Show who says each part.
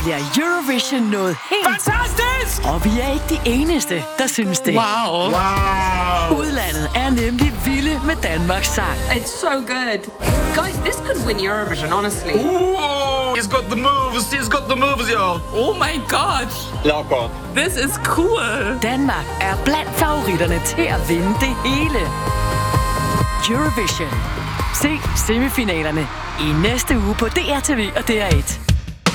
Speaker 1: bliver Eurovision noget helt...
Speaker 2: Fantastisk!
Speaker 1: Og vi er ikke de eneste, der synes det.
Speaker 2: Wow.
Speaker 1: Udlandet er nemlig vilde med Danmarks sang.
Speaker 3: It's so good. Guys, this could win Eurovision, honestly.
Speaker 2: Ooh, he's got the moves, y'all. Oh my god.
Speaker 4: Locker.
Speaker 2: This is cool.
Speaker 1: Danmark er blandt favoritterne til at vinde det hele. Eurovision. Se semifinalerne i næste uge på DRTV og DR1.